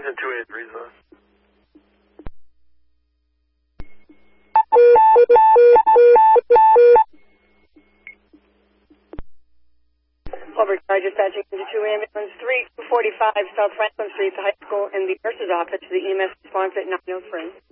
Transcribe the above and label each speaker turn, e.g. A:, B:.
A: Engine 283, sir.
B: Over charge dispatching into 2 ambulance 3245 South Franklin Street, the high school, and the nurse's office. The EMS response at 903.